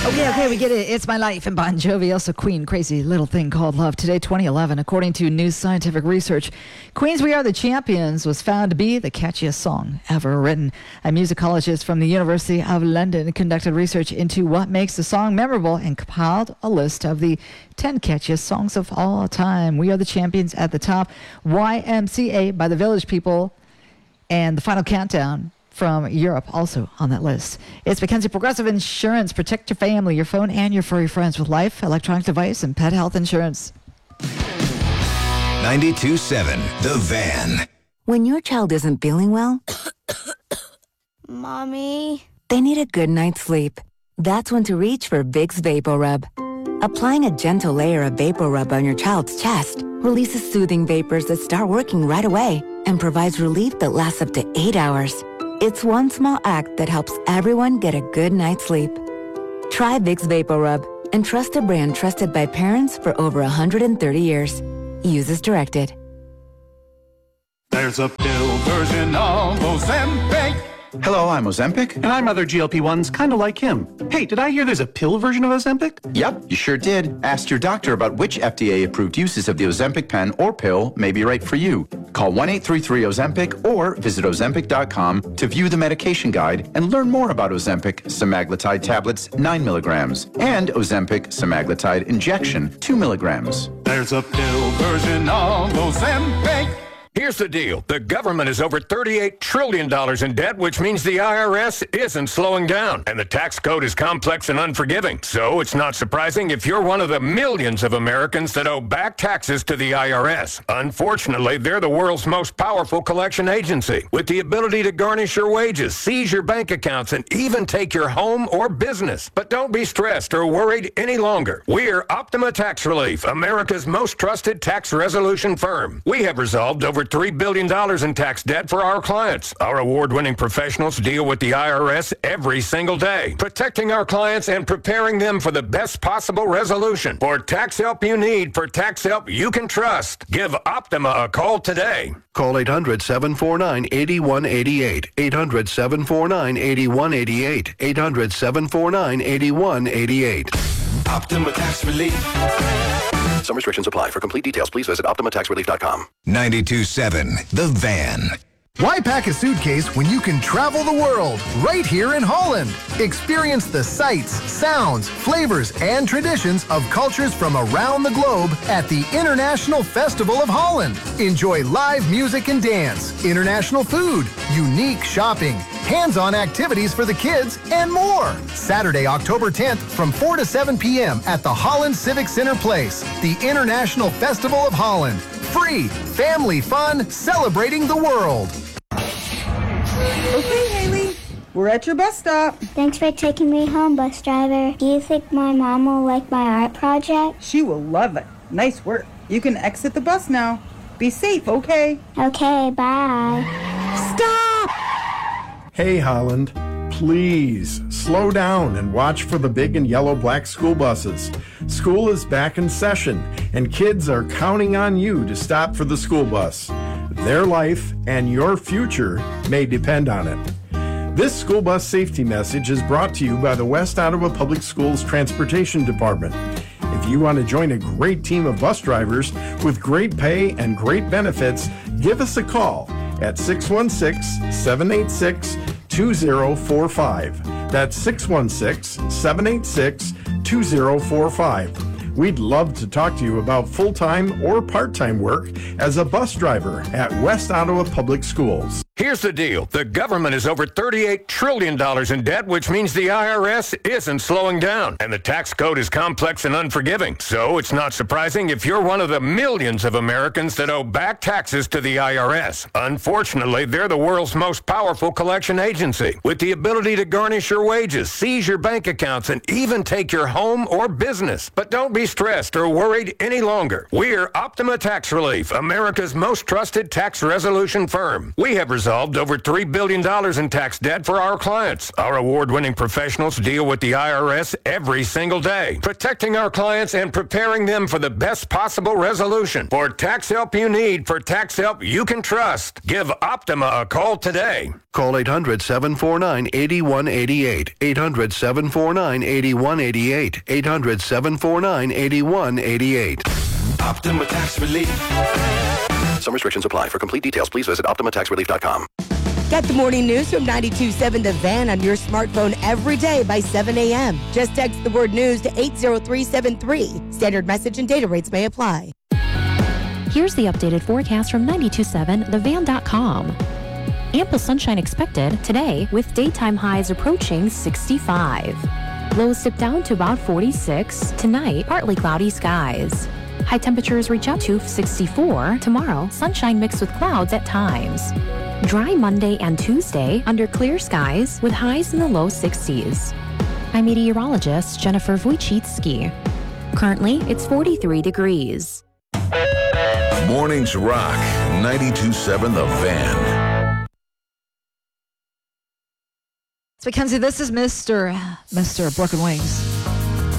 Okay, we get it. It's My Life and Bon Jovi, also Queen, Crazy Little Thing Called Love. Today, 2011, according to New Scientific Research, Queen's We Are the Champions was found to be the catchiest song ever written. A musicologist from the University of London conducted research into what makes the song memorable and compiled a list of the 10 catchiest songs of all time. We Are the Champions at the top, YMCA by the Village People, and The Final Countdown from Europe, also on that list. It's Mackenzie Progressive Insurance. Protect your family, your phone, and your furry friends with life, electronic device, and pet health insurance. 92.7 The Van. When your child isn't feeling well, Mommy, they need a good night's sleep. That's when to reach for Vicks VapoRub. Applying a gentle layer of VapoRub on your child's chest releases soothing vapors that start working right away and provides relief that lasts up to 8 hours. It's one small act that helps everyone get a good night's sleep. Try Vicks VapoRub and trust a brand trusted by parents for over 130 years. Use as directed. There's a pill version of Ozempic. Hello, I'm Ozempic. And I'm other GLP-1s kind of like him. Hey, did I hear there's a pill version of Ozempic? Yep, you sure did. Ask your doctor about which FDA-approved uses of the Ozempic pen or pill may be right for you. Call 1-833-OZEMPIC or visit Ozempic.com to view the medication guide and learn more about Ozempic semaglutide tablets 9 milligrams and Ozempic semaglutide injection 2 milligrams. There's a pill version of Ozempic. Here's the deal. The government is over $38 trillion in debt, which means the IRS isn't slowing down. And the tax code is complex and unforgiving. So it's not surprising if you're one of the millions of Americans that owe back taxes to the IRS. Unfortunately, they're the world's most powerful collection agency, with the ability to garnish your wages, seize your bank accounts, and even take your home or business. But don't be stressed or worried any longer. We're Optima Tax Relief, America's most trusted tax resolution firm. We have resolved over $3 billion in tax debt for our clients. Our award-winning professionals deal with the IRS every single day, protecting our clients and preparing them for the best possible resolution. For tax help you need, for tax help you can trust, give Optima a call today. Call 800-749-8188. 800-749-8188. 800-749-8188. Optima Tax Relief. Some restrictions apply. For complete details, please visit OptimaTaxRelief.com. 92.7 The Van. Why pack a suitcase when you can travel the world right here in Holland? Experience the sights, sounds, flavors, and traditions of cultures from around the globe at the International Festival of Holland. Enjoy live music and dance, international food, unique shopping, hands-on activities for the kids, and more. Saturday, October 10th from 4 to 7 p.m. at the Holland Civic Center Place, the International Festival of Holland. Free, family fun, celebrating the world. Okay, Haley, we're at your bus stop. Thanks for taking me home, bus driver. Do you think my mom will like my art project? She will love it. Nice work. You can exit the bus now. Be safe, okay? Okay, bye. Stop! Hey, Holland, please slow down and watch for the big and yellow black school buses. School is back in session, and kids are counting on you to stop for the school bus. Their life and your future may depend on it. This school bus safety message is brought to you by the West Ottawa Public Schools Transportation Department. If you want to join a great team of bus drivers with great pay and great benefits, give us a call at 616-786-2045. That's 616-786-2045. We'd love to talk to you about full-time or part-time work as a bus driver at West Ottawa Public Schools. Here's the deal. The government is over $38 trillion in debt, which means the IRS isn't slowing down. And the tax code is complex and unforgiving. So it's not surprising if you're one of the millions of Americans that owe back taxes to the IRS. Unfortunately, they're the world's most powerful collection agency, with the ability to garnish your wages, seize your bank accounts, and even take your home or business. But don't be stressed or worried any longer. We're Optima Tax Relief, America's most trusted tax resolution firm. We have resolved solved over $3 billion in tax debt for our clients. Our award-winning professionals deal with the IRS every single day, protecting our clients and preparing them for the best possible resolution. For tax help you need, for tax help you can trust, give Optima a call today. Call 800-749-8188. 800-749-8188. 800-749-8188. Optima Tax Relief. Some restrictions apply. For complete details, please visit OptimaTaxRelief.com. Get the morning news from 92.7 The Van on your smartphone every day by 7 a.m. Just text the word news to 80373. Standard message and data rates may apply. Here's the updated forecast from 92.7 TheVan.com. Ample sunshine expected today with daytime highs approaching 65. Lows dip down to about 46. Tonight, partly cloudy skies. High temperatures reach up to 64. Tomorrow, sunshine mixed with clouds at times. Dry Monday and Tuesday under clear skies with highs in the low 60s. I'm meteorologist Jennifer Wojcicki. Currently, it's 43 degrees. Mornings Rock, 92.7 The Van. So, Mackenzie, this is Mr. Broken Wings.